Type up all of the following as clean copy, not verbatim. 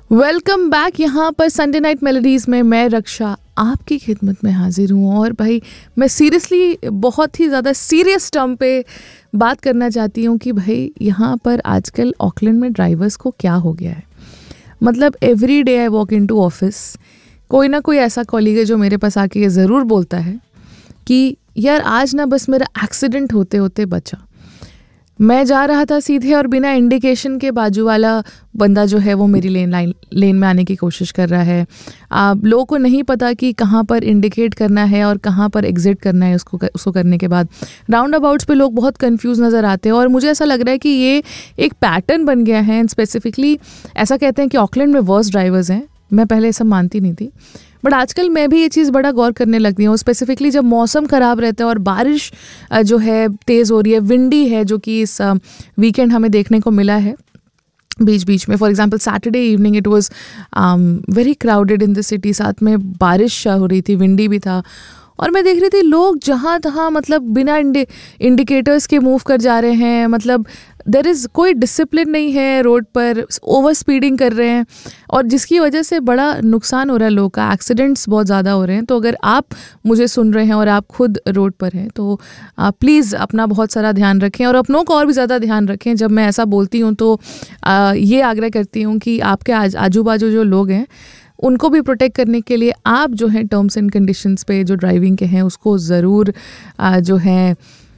Welcome back. यहाँ पर Sunday night melodies में मैं रक्षा आपकी खिदमत में हाजिर हूँ। और भाई मैं सीरियसली बहुत ही ज़्यादा सीरियस टर्म पे बात करना चाहती हूँ कि भाई यहाँ पर आजकल ऑकलैंड में ड्राइवर्स को क्या हो गया है। मतलब every day I walk in to office, कोई ना कोई ऐसा कॉलीग है जो मेरे पास आके ये ज़रूर बोलता है कि यार आज ना बस मेरा एक्सीडेंट होते होते बचा। मैं जा रहा था सीधे और बिना इंडिकेशन के बाजू वाला बंदा जो है वो मेरी लेन में आने की कोशिश कर रहा है। लोगों को नहीं पता कि कहाँ पर इंडिकेट करना है और कहाँ पर एग्जिट करना है। उसको करने के बाद राउंड अबाउट्स पे लोग बहुत कंफ्यूज नज़र आते हैं और मुझे ऐसा लग रहा है कि ये एक पैटर्न बन गया है। एंड स्पेसिफिकली ऐसा कहते हैं कि ऑकलैंड में वर्स्ट ड्राइवर्स हैं। मैं पहले सब मानती नहीं थी, बट आजकल मैं भी ये चीज़ बड़ा गौर करने लगी हूँ। स्पेसिफिकली जब मौसम ख़राब रहता है और बारिश जो है तेज़ हो रही है, विंडी है, जो कि इस वीकेंड हमें देखने को मिला है बीच बीच में। For example Saturday evening it was very crowded in the city, साथ में बारिश हो रही थी, विंडी भी था। और मैं देख रही थी लोग जहाँ तहाँ मतलब बिना इंडिकेटर्स के मूव कर जा रहे हैं। मतलब देयर इज़ कोई डिसिप्लिन नहीं है रोड पर, ओवर स्पीडिंग कर रहे हैं और जिसकी वजह से बड़ा नुकसान हो रहा है लोगों का। एक्सीडेंट्स बहुत ज़्यादा हो रहे हैं। तो अगर आप मुझे सुन रहे हैं और आप खुद रोड पर हैं तो प्लीज़ अपना बहुत सारा ध्यान रखें और अपनों का और भी ज़्यादा ध्यान रखें। जब मैं ऐसा बोलती हूँ तो ये आग्रह करती हूँ कि आपके आजू बाजू जो लोग हैं उनको भी प्रोटेक्ट करने के लिए आप जो है टर्म्स एंड कंडीशंस पे जो ड्राइविंग के हैं उसको ज़रूर जो है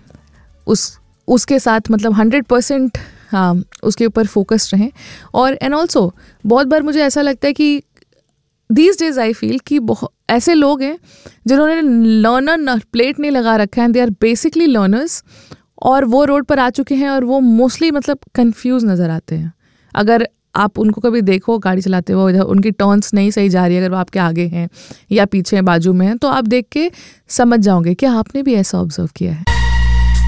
उसके साथ मतलब 100% उसके ऊपर फोकस्ड रहें। और एंड ऑल्सो बहुत बार मुझे ऐसा लगता है कि दीज डेज आई फील कि बहुत ऐसे लोग हैं जिन्होंने लर्नर प्लेट नहीं लगा रखा है। दे आर बेसिकली लर्नर्स और वो रोड पर आ चुके हैं और वो मोस्टली मतलब कंफ्यूज नज़र आते हैं। अगर आप उनको कभी देखो गाड़ी चलाते हुए, इधर उनकी टर्न्स नहीं सही जा रही है, अगर वो आपके आगे हैं या पीछे बाजू में हैं, तो आप देख के समझ जाओगे। क्या आपने भी ऐसा ऑब्जर्व किया है?